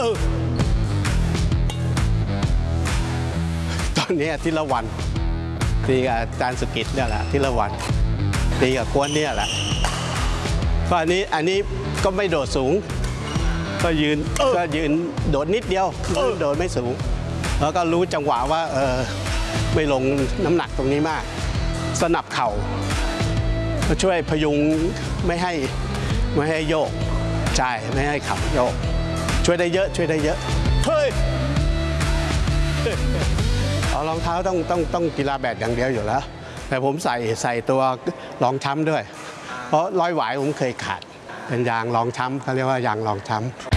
ตอนนี้ทีละวันตีกับอาจารย์สุกิจเนี่ยแหละทีละวันตีกับกวนเนี่ยแหละก็อันนี้ก็ไม่โดดสูงก็ยืนโดดนิดเดียวโดดไม่สูงแล้วก็รู้จังหวะว่าไม่ลงน้ำหนักตรงนี้มากสนับเข่าก็ช่วยพยุงไม่ให้โยกใช่ไม่ให้เข่าโยกช่วยได้เยอะเฮ้ยเอารองเท้าต้องกีฬาแบดอย่างเดียวอยู่แล้วแต่ผมใส่ตัวรองช้ำด้วยเพราะร้อยหวายผมเคยขาดเป็นยางรองช้ำเขาเรียกว่ายางรองช้ำ